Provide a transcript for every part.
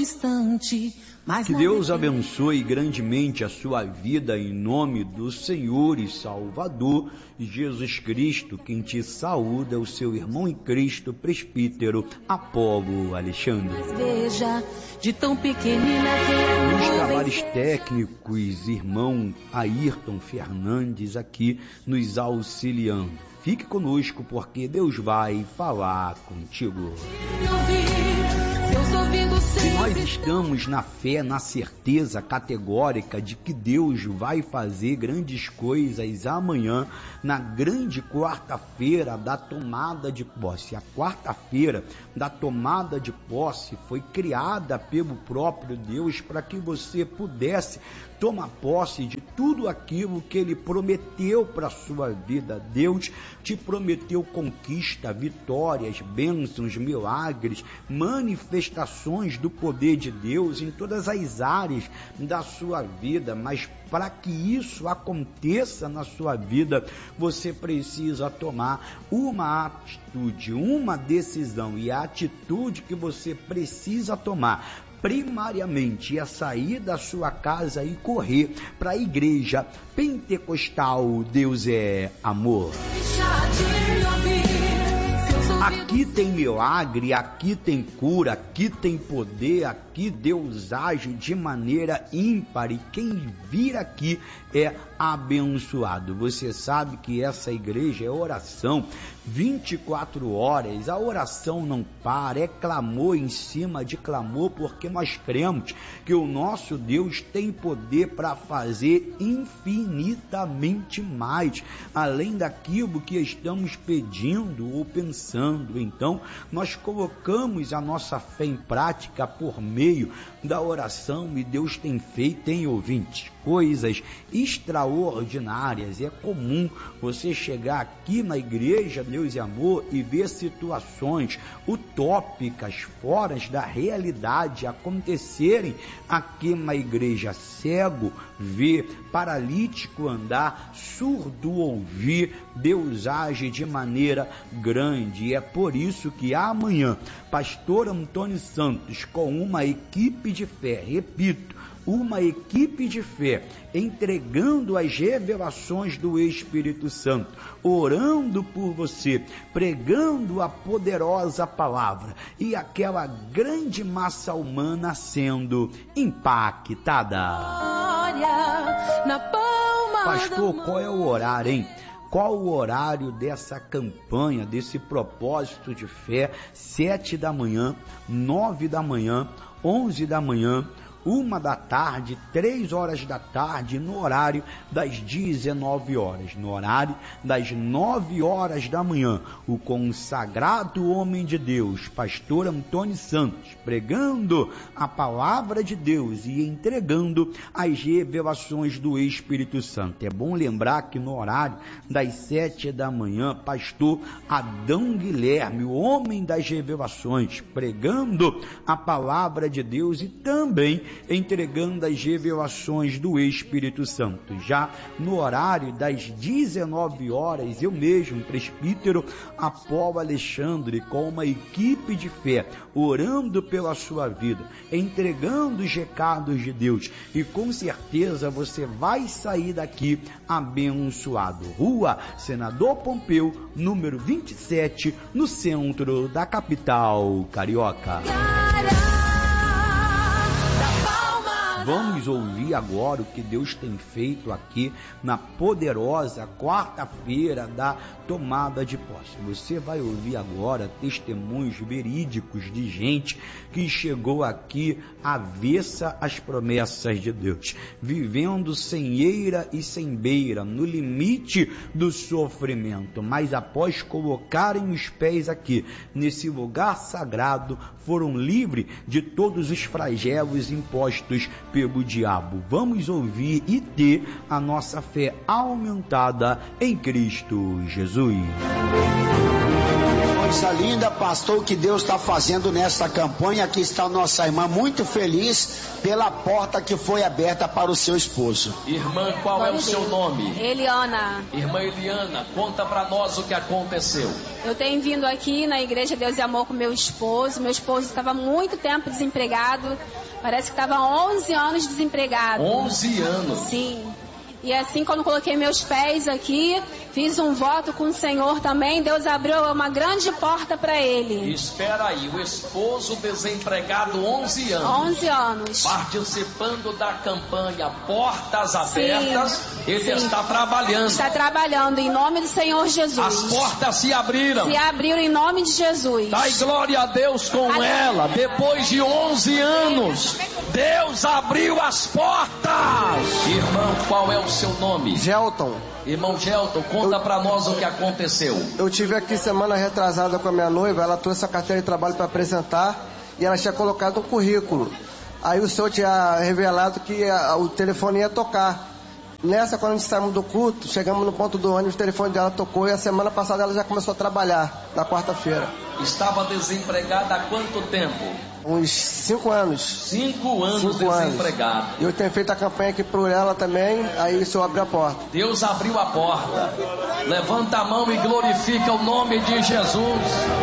instante. Que Deus abençoe grandemente a sua vida em nome do Senhor e Salvador Jesus Cristo. Quem te saúda é o seu irmão em Cristo, presbítero Apolo Alexandre. Veja, de tão pequenina que é. Nos trabalhos técnicos, irmão Ayrton Fernandes aqui nos auxiliando. Fique conosco porque Deus vai falar contigo. Se nós estamos na fé, na certeza categórica de que Deus vai fazer grandes coisas amanhã, na grande quarta-feira da tomada de posse. A quarta-feira da tomada de posse foi criada pelo próprio Deus para que você pudesse tomar posse de tudo aquilo que Ele prometeu para a sua vida. Deus te prometeu conquista, vitórias, bênçãos, milagres, manifestações do poder de Deus em todas as áreas da sua vida, mas para que isso aconteça na sua vida, você precisa tomar uma atitude, uma decisão, e a atitude que você precisa tomar primariamente é sair da sua casa e correr para a igreja pentecostal Deus é Amor. Aqui tem milagre, aqui tem cura, aqui tem poder, aqui Deus age de maneira ímpar e quem vir aqui é abençoado. Você sabe que essa igreja é oração 24 horas, a oração não para, é clamor em cima de clamor, porque nós cremos que o nosso Deus tem poder para fazer infinitamente mais, além daquilo que estamos pedindo ou pensando. Então, nós colocamos a nossa fé em prática por meio da oração e Deus tem feito, em ouvintes, coisas extraordinárias. É comum você chegar aqui na igreja Deus e Amor e ver situações utópicas, fora da realidade acontecerem aqui na igreja. Cego ver, paralítico andar, surdo ouvir. Deus age de maneira grande e é por isso que amanhã pastor Antônio Santos, com uma equipe de fé, repito, uma equipe de fé, entregando as revelações do Espírito Santo, orando por você, pregando a poderosa palavra e aquela grande massa humana sendo impactada. Pastor, qual é o horário, hein? Qual o horário dessa campanha, desse propósito de fé? 7 da manhã, 9 da manhã, 11 da manhã, 1 da tarde, 3 horas da tarde, no horário das 19 horas. No horário das 9 horas da manhã, o consagrado homem de Deus, pastor Antônio Santos, pregando a palavra de Deus e entregando as revelações do Espírito Santo. É bom lembrar que no horário das 7 da manhã, pastor Adão Guilherme, o homem das revelações, pregando a palavra de Deus e também entregando as revelações do Espírito Santo. Já no horário das 19 horas, eu mesmo, presbítero Apolo Alexandre, com uma equipe de fé, orando pela sua vida, entregando os recados de Deus, e com certeza você vai sair daqui abençoado. Rua Senador Pompeu, número 27, no centro da capital carioca. Vamos ouvir agora o que Deus tem feito aqui na poderosa quarta-feira da tomada de posse. Você vai ouvir agora testemunhos verídicos de gente que chegou aqui avessa às promessas de Deus, vivendo sem eira e sem beira, no limite do sofrimento, mas após colocarem os pés aqui, nesse lugar sagrado, foram livres de todos os flagelos impostos pelo diabo. Vamos ouvir e ter a nossa fé aumentada em Cristo Jesus. coisa linda, pastor, que Deus está fazendo nesta campanha. Aqui está nossa irmã muito feliz pela porta que foi aberta para o seu esposo. Irmã, qual é o seu nome? Eliana. Irmã Eliana, conta para nós o que aconteceu. Eu tenho vindo aqui na Igreja Deus e Amor com meu esposo. Meu esposo estava muito tempo desempregado. Parece que estava 11 anos desempregado. 11 anos? Sim. E assim, quando coloquei meus pés aqui, fiz um voto com o Senhor também, Deus abriu uma grande porta para ele. Espera aí, o esposo desempregado 11 anos. 11 anos. Participando da campanha Portas Abertas, sim, ele sim. Está trabalhando. Está trabalhando em nome do Senhor Jesus. As portas se abriram. Se abriram em nome de Jesus. Dai glória a Deus com ela. Depois de 11 anos, Deus abriu as portas. Irmão, qual é o seu nome? Gelton. Irmão Gelton, conta pra nós o que aconteceu. Eu tive aqui semana retrasada com a minha noiva, ela trouxe a carteira de trabalho para apresentar e ela tinha colocado um currículo. Aí o senhor tinha revelado que o telefone ia tocar. Nessa, quando a gente saímos do culto, chegamos no ponto do ônibus, o telefone dela tocou e a semana passada ela já começou a trabalhar, na quarta-feira. Estava desempregada há quanto tempo? Uns 5 anos. 5 anos desempregada. E eu tenho feito a campanha aqui por ela também, aí o senhor abriu a porta. Deus abriu a porta. Levanta a mão e glorifica o nome de Jesus.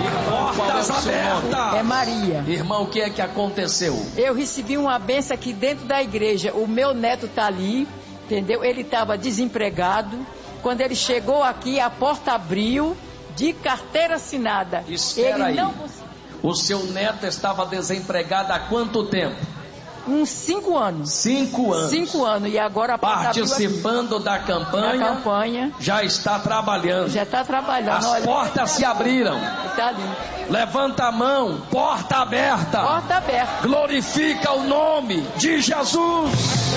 Portas abertas. É Maria. Irmão, o que é que aconteceu? Eu recebi uma benção aqui dentro da igreja. O meu neto está ali, entendeu? Ele estava desempregado. Quando ele chegou aqui, a porta abriu de carteira assinada. Espera aí. O seu neto estava desempregado há quanto tempo? Uns 5 anos. 5 anos. 5 anos. E agora participando da campanha. Já está trabalhando. Já está trabalhando. As portas se abriram. Está ali. Levanta a mão. Porta aberta. Porta aberta. Glorifica o nome de Jesus.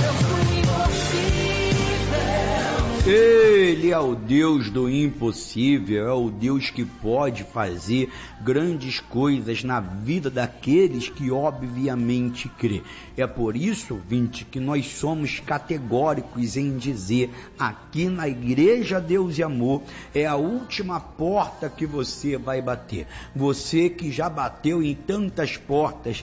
Ele é o Deus do impossível, é o Deus que pode fazer grandes coisas na vida daqueles que obviamente crê. É por isso, ouvinte, que nós somos categóricos em dizer, aqui na Igreja Deus e Amor, é a última porta que você vai bater. Você que já bateu em tantas portas,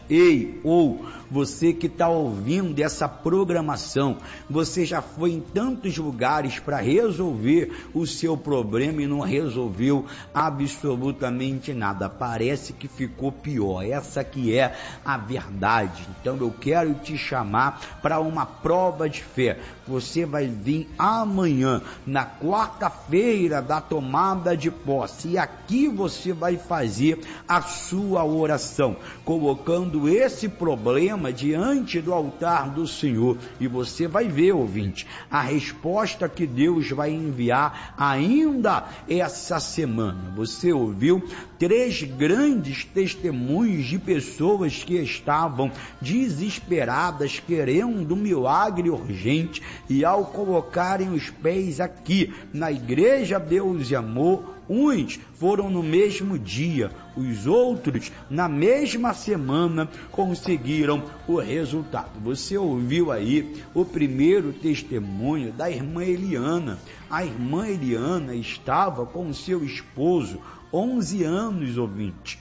ou você que está ouvindo essa programação, você já foi em tantos lugares para resolver o seu problema e não resolveu absolutamente nada. Parece que ficou pior. Essa que é a verdade. Então eu quero te chamar para uma prova de fé. Você vai vir amanhã, na quarta-feira da tomada de posse, e aqui você vai fazer a sua oração, colocando esse problema diante do altar do Senhor, e você vai ver, ouvinte, a resposta que Deus vai enviar ainda essa semana. Você ouviu 3 grandes testemunhos de pessoas que estavam desesperadas, querendo um milagre urgente, e ao colocarem os pés aqui na Igreja Deus e Amor, uns foram no mesmo dia, os outros na mesma semana conseguiram o resultado. Você ouviu aí o primeiro testemunho da irmã Eliana. A irmã Eliana estava com seu esposo, 11 anos, ouvinte.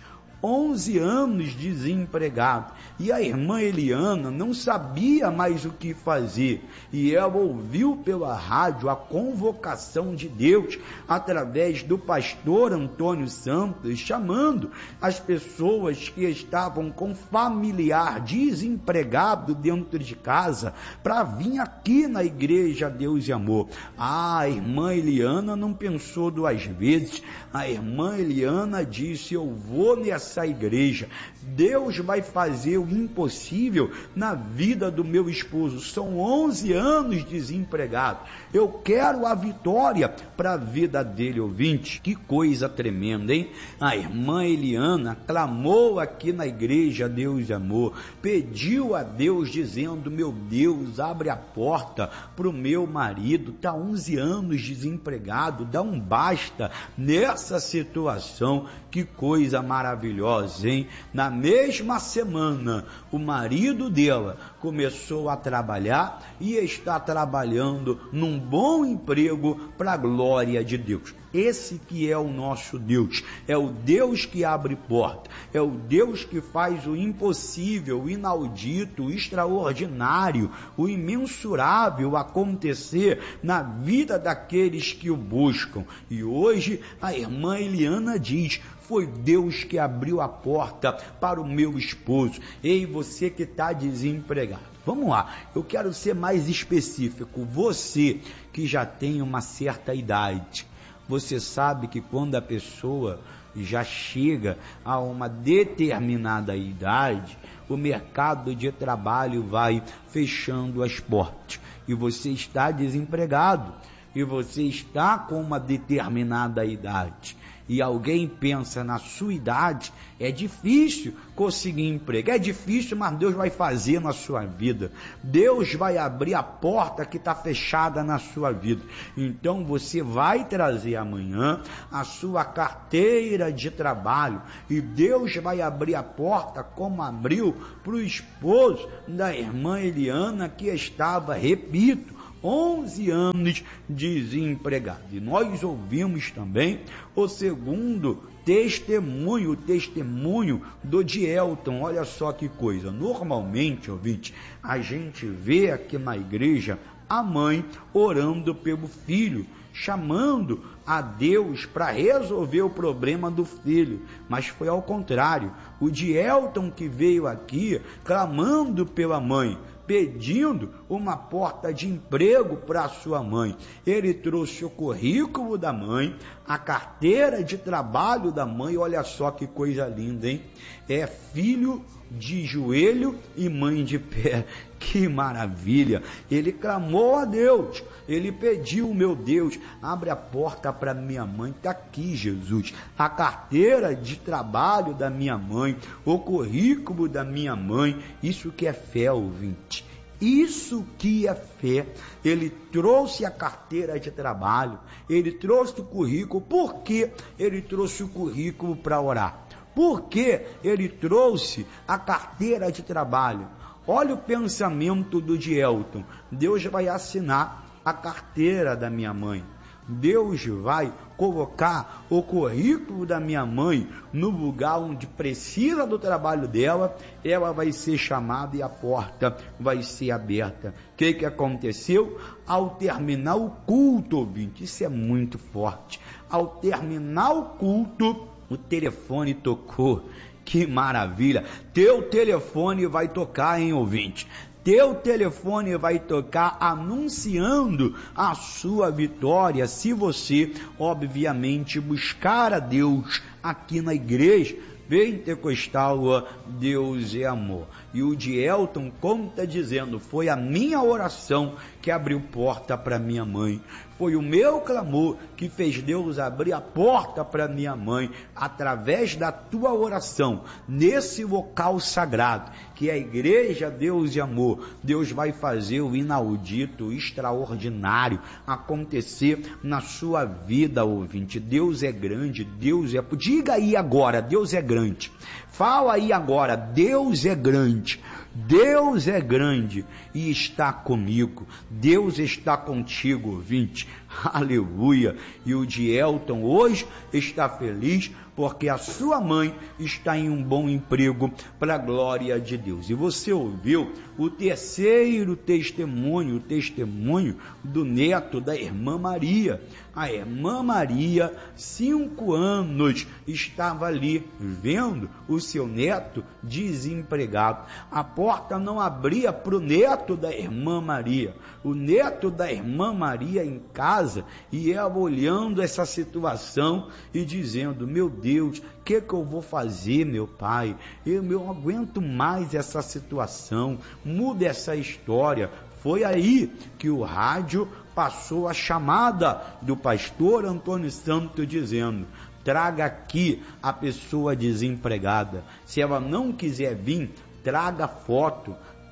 11 anos desempregado, e a irmã Eliana não sabia mais o que fazer, e ela ouviu pela rádio a convocação de Deus através do pastor Antônio Santos, chamando as pessoas que estavam com familiar desempregado dentro de casa para vir aqui na Igreja Deus e Amor. A irmã Eliana não pensou 2 vezes. A irmã Eliana disse: eu vou nessa igreja, Deus vai fazer o impossível na vida do meu esposo. São 11 anos desempregado, eu quero a vitória para a vida dele. Ouvinte, que coisa tremenda, hein? A irmã Eliana clamou aqui na Igreja Deus e Amor, pediu a Deus dizendo: meu Deus, abre a porta para o meu marido, está 11 anos desempregado, dá um basta nessa situação. Que coisa maravilhosa. maravilhosa, hein? Na mesma semana, o marido dela começou a trabalhar e está trabalhando num bom emprego para a glória de Deus. Esse que é o nosso Deus, é o Deus que abre porta, é o Deus que faz o impossível, o inaudito, o extraordinário, o imensurável acontecer na vida daqueles que o buscam. E hoje a irmã Eliana diz: foi Deus que abriu a porta para o meu esposo. Ei, você que está desempregado. Vamos lá, eu quero ser mais específico. Você que já tem uma certa idade, você sabe que quando a pessoa já chega a uma determinada idade, o mercado de trabalho vai fechando as portas. E você está desempregado, e você está com uma determinada idade, e alguém pensa na sua idade, é difícil conseguir emprego, é difícil, mas Deus vai fazer na sua vida, Deus vai abrir a porta que está fechada na sua vida. Então você vai trazer amanhã a sua carteira de trabalho, e Deus vai abrir a porta como abriu para o esposo da irmã Eliana, que estava, repito, 11 anos desempregado. E nós ouvimos também o segundo testemunho, o testemunho do Dielton. Olha só que coisa. Normalmente, ouvinte, a gente vê aqui na igreja a mãe orando pelo filho, chamando a Deus para resolver o problema do filho, mas foi ao contrário. O Dielton que veio aqui clamando pela mãe, pedindo uma porta de emprego para a sua mãe. Ele trouxe o currículo da mãe, a carteira de trabalho da mãe. Olha só que coisa linda, hein? É filho de joelho e mãe de pé. Que maravilha! Ele clamou a Deus, ele pediu: meu Deus, abre a porta para minha mãe. Está aqui, Jesus, a carteira de trabalho da minha mãe, o currículo da minha mãe. Isso que é fé, ouvinte. Isso que é fé. Ele trouxe a carteira de trabalho, ele trouxe o currículo. Por que ele trouxe o currículo para orar? Por que ele trouxe a carteira de trabalho? Olha o pensamento do Dielton: Deus vai assinar a carteira da minha mãe, Deus vai colocar o currículo da minha mãe no lugar onde precisa do trabalho dela, ela vai ser chamada e a porta vai ser aberta. O que aconteceu? Ao terminar o culto, ouvinte, isso é muito forte, ao terminar o culto, o telefone tocou. Que maravilha! Teu telefone vai tocar, hein, ouvinte? Teu telefone vai tocar anunciando a sua vitória, se você, obviamente, buscar a Deus aqui na igreja Pentecostal Deus é Amor. E o Dielton conta dizendo: foi a minha oração que abriu porta para minha mãe, foi o meu clamor que fez Deus abrir a porta para minha mãe, através da tua oração, nesse local sagrado, que é a igreja Deus e Amor. Deus vai fazer o inaudito, o extraordinário acontecer na sua vida, ouvinte. Deus é grande, Deus é... Diga aí agora: Deus é grande. Fala aí agora: Deus é grande. Deus é grande e está comigo. Deus está contigo, ouvinte. Aleluia. E o Dielton hoje está feliz porque a sua mãe está em um bom emprego para a glória de Deus. E você ouviu o terceiro testemunho, o testemunho do neto da irmã Maria. A irmã Maria, 5 anos, estava ali vendo o seu neto desempregado. A porta não abria para o neto da irmã Maria. O neto da irmã Maria em casa, e ela olhando essa situação e dizendo: meu Deus, o que eu vou fazer, meu pai? Eu não aguento mais essa situação, muda essa história. Foi aí que o rádio passou a chamada do pastor Antônio Santos dizendo: traga aqui a pessoa desempregada. Se ela não quiser vir, traga foto,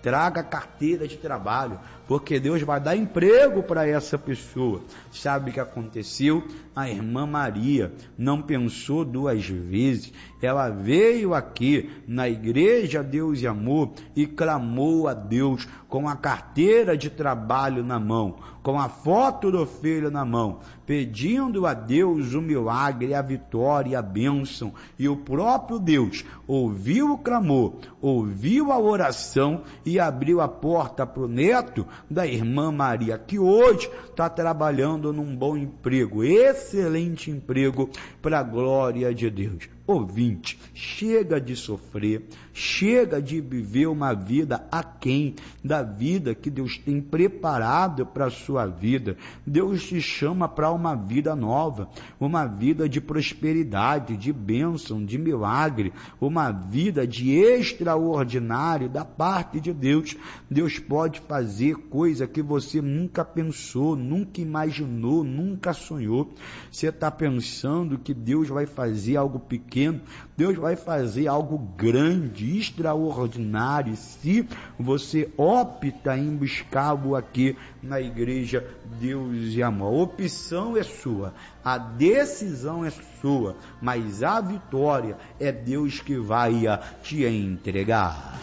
traga carteira de trabalho, porque Deus vai dar emprego para essa pessoa. Sabe o que aconteceu? A irmã Maria não pensou duas vezes, ela veio aqui na igreja Deus e Amor e clamou a Deus com a carteira de trabalho na mão, com a foto do filho na mão, pedindo a Deus o milagre, a vitória, a bênção, e o próprio Deus ouviu o clamor, ouviu a oração e abriu a porta para o neto da irmã Maria, que hoje está trabalhando num bom emprego, excelente emprego, para a glória de Deus. Ouvinte, chega de sofrer, chega de viver uma vida aquém da vida que Deus tem preparado para a sua vida. Deus te chama para uma vida nova, uma vida de prosperidade, de bênção, de milagre, uma vida de extraordinário da parte de Deus. Deus pode fazer coisa que você nunca pensou, nunca imaginou, nunca sonhou. Você está pensando que Deus vai fazer algo pequeno, Deus vai fazer algo grande, extraordinário, se você opta em buscá-lo aqui na igreja Deus e Amor. A opção é sua, a decisão é sua, mas a vitória é Deus que vai te entregar.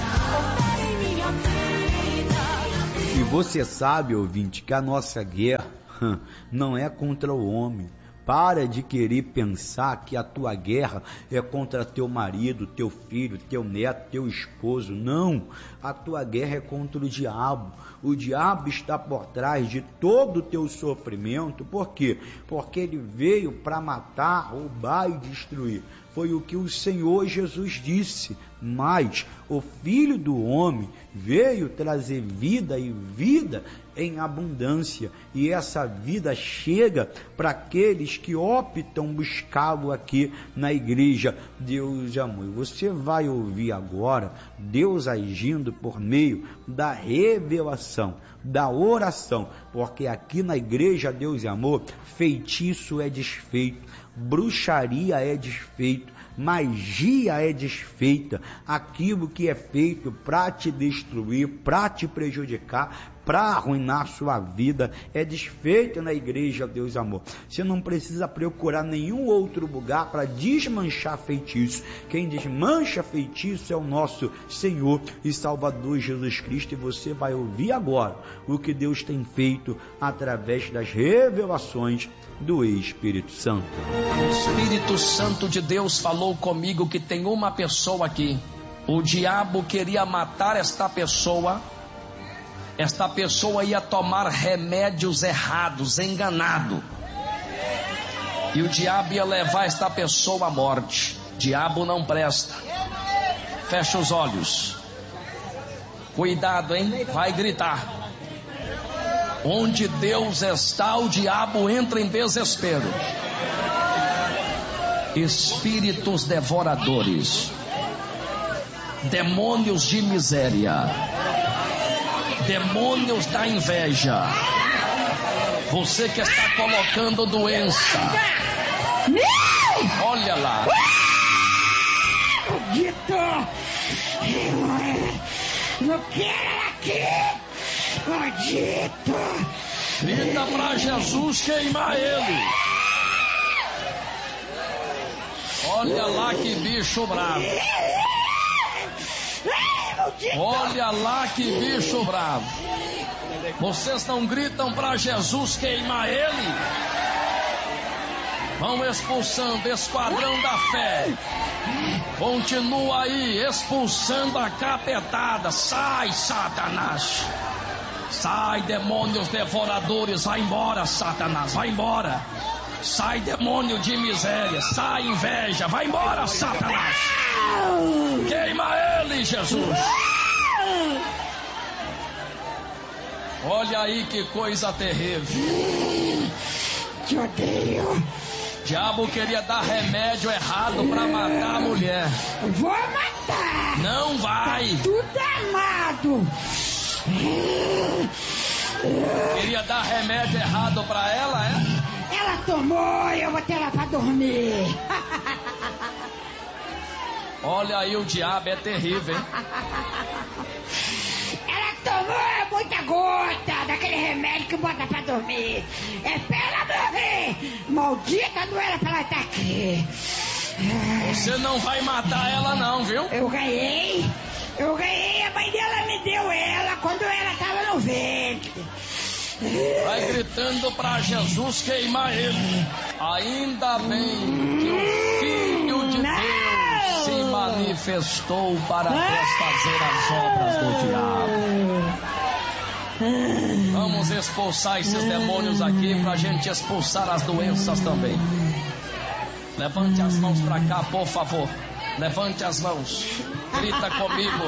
E você sabe, ouvinte, que a nossa guerra não é contra o homem. Para de querer pensar que a tua guerra é contra teu marido, teu filho, teu neto, teu esposo. Não, a tua guerra é contra o diabo. O diabo está por trás de todo o teu sofrimento. Por quê? Porque ele veio para matar, roubar e destruir. Foi o que o Senhor Jesus disse. Mas o Filho do Homem veio trazer vida e vida em abundância. E essa vida chega para aqueles que optam buscá-lo aqui na igreja Deus e Amor. Você vai ouvir agora Deus agindo por meio da revelação, da oração, porque aqui na igreja Deus e Amor, feitiço é desfeito, bruxaria é desfeito, magia é desfeita, aquilo que é feito para te destruir, para te prejudicar, para arruinar sua vida, é desfeito na igreja Deus e Amor. Você não precisa procurar nenhum outro lugar para desmanchar feitiço. Quem desmancha feitiço é o nosso Senhor e Salvador Jesus Cristo, e você vai ouvir agora o que Deus tem feito através das revelações do Espírito Santo. O Espírito Santo de Deus falou comigo que tem uma pessoa aqui. O diabo queria matar esta pessoa ia tomar remédios errados, enganado. E o diabo ia levar esta pessoa à morte. Diabo não presta. Fecha os olhos. Cuidado, hein? Vai gritar. Onde Deus está, o diabo entra em desespero. Espíritos devoradores, demônios de miséria, demônios da inveja, você que está colocando doença, olha lá. Maldito! Não quero aqui! Maldito! Grita pra Jesus queimar ele. Olha lá que bicho bravo. Olha lá que bicho bravo. Vocês não gritam para Jesus queimar ele? Vão expulsando, esquadrão da fé. Continua aí, expulsando a capetada. Sai, Satanás. Sai, demônios devoradores. Vai embora, Satanás, vai embora. Sai, demônio de miséria. Sai, inveja. Vai embora, Satanás. Queima ele, Jesus. Olha aí que coisa terrível. Te odeio. Diabo queria dar remédio errado para matar a mulher. Vou matar. Não vai. Tudo amado. Queria dar remédio errado para ela, é? Ela tomou, eu botei ela pra dormir. Olha aí, o diabo é terrível, hein? dormir. É pra ela morrer. Maldita, não era pra ela estar aqui. Você não vai matar ela não, viu? Eu ganhei, a mãe dela me deu ela quando ela tava no ventre. Vai gritando pra Jesus queimar ele. Ainda bem que o Filho de Deus se manifestou para desfazer as obras do diabo. Vamos expulsar esses demônios aqui pra gente expulsar as doenças também. Levante as mãos pra cá, por favor. Levante as mãos. Grita comigo.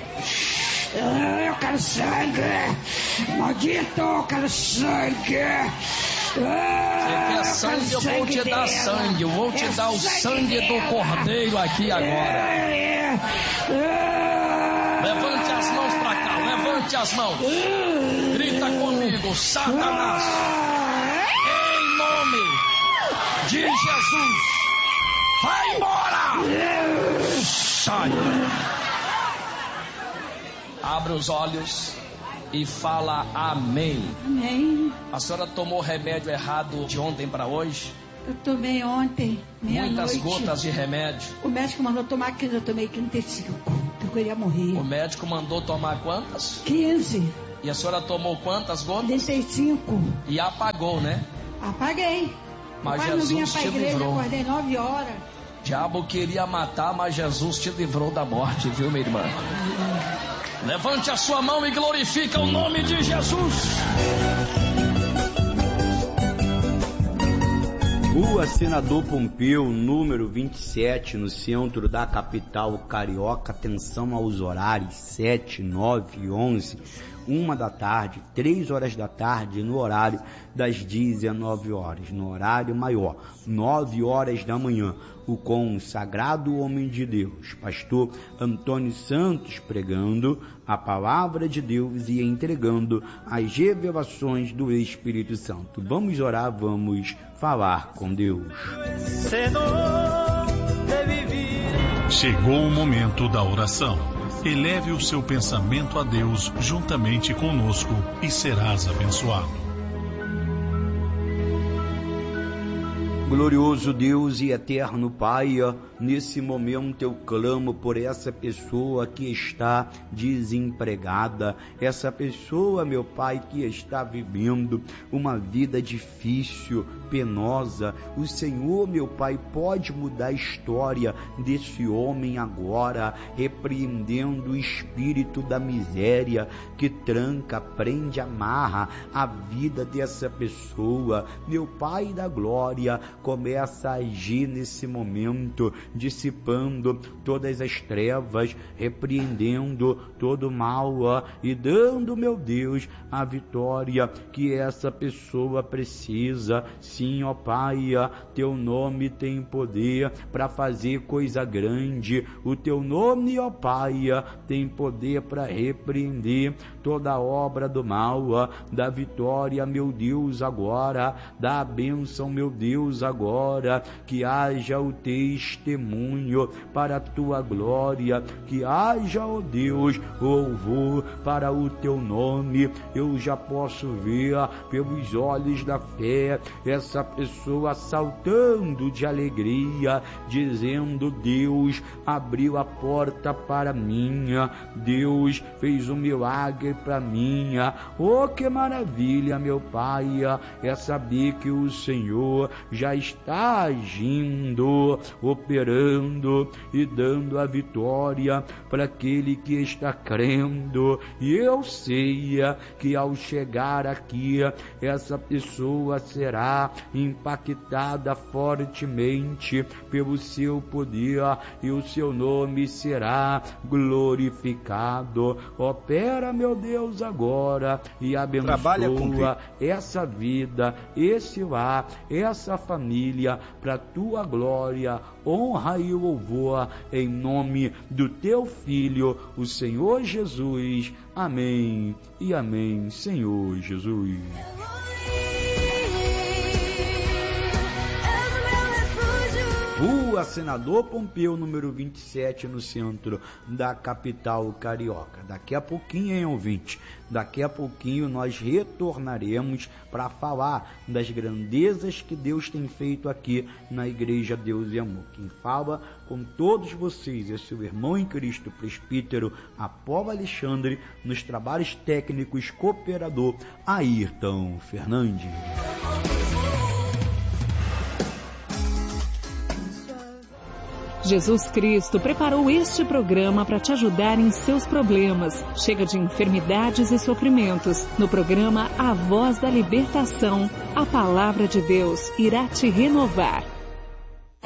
Eu quero sangue. Maldito, eu quero sangue. Você quer sangue? Eu vou te dar sangue. Eu vou te dar o sangue do Cordeiro aqui agora. Levante as mãos pra cá. Levante as mãos. Grita comigo, Satanás. Em nome de Jesus. Vai embora! Sai! Abre os olhos e fala amém. Amém. A senhora tomou remédio errado de ontem para hoje? Eu tomei ontem, Muitas meia-noite. gotas de remédio. O médico mandou tomar 15, eu tomei 35. Eu queria morrer. O médico mandou tomar quantas? 15. E a senhora tomou quantas gotas? 35. E apagou, né? Apaguei. Mas Pai, não vinha Jesus pra te igreja, livrou. acordei 9 horas. O diabo queria matar, mas Jesus te livrou da morte, viu, minha irmã? Levante a sua mão e glorifica o nome de Jesus. Rua Senador Pompeu, número 27, no centro da capital carioca. Atenção aos horários: 7, 9 e 11. 1 da tarde, 3 horas da tarde, no horário das 19 horas, no horário maior, 9 horas da manhã, o consagrado homem de Deus, pastor Antônio Santos, pregando a palavra de Deus e entregando as revelações do Espírito Santo. Vamos orar, vamos falar com Deus. Chegou o momento da oração. Eleve o seu pensamento a Deus juntamente conosco e serás abençoado. Glorioso Deus e eterno Pai, nesse momento eu clamo por essa pessoa que está desempregada, essa pessoa, meu Pai, que está vivendo uma vida difícil, penosa. O Senhor, meu Pai, pode mudar a história desse homem agora, repreendendo o espírito da miséria que tranca, prende, amarra a vida dessa pessoa. Meu Pai da glória, começa a agir nesse momento, dissipando todas as trevas, repreendendo todo o mal e dando, meu Deus, a vitória que essa pessoa precisa. Sim, ó Pai, teu nome tem poder para fazer coisa grande. O teu nome, ó Pai, tem poder para repreender toda obra do mal. Dá vitória, meu Deus, agora. Dá a bênção, meu Deus, agora. Que haja o testemunho para a tua glória. Que haja, ó Deus, louvor para o teu nome. Eu já posso ver pelos olhos da fé essa pessoa saltando de alegria, dizendo: Deus abriu a porta para mim, Deus fez um milagre para mim. Oh, que maravilha, meu Pai, é saber que o Senhor já está agindo, operando e dando a vitória para aquele que está crendo. E eu sei que ao chegar aqui, essa pessoa será impactada fortemente pelo seu poder e o seu nome será glorificado. Opera, meu Deus, agora e abençoa essa vida, esse lar, essa família, para tua glória, honra e louvor, em nome do teu Filho, o Senhor Jesus. Amém e amém, Senhor Jesus. Rua Senador Pompeu, número 27, no centro da capital carioca. Daqui a pouquinho, hein, ouvinte? Daqui a pouquinho nós retornaremos para falar das grandezas que Deus tem feito aqui na Igreja Deus e Amor. Quem fala com todos vocês é seu irmão em Cristo, presbítero Apolo Alexandre, nos trabalhos técnicos, cooperador Ayrton Fernandes. Jesus Cristo preparou este programa para te ajudar em seus problemas. Chega de enfermidades e sofrimentos. No programa A Voz da Libertação, a Palavra de Deus irá te renovar.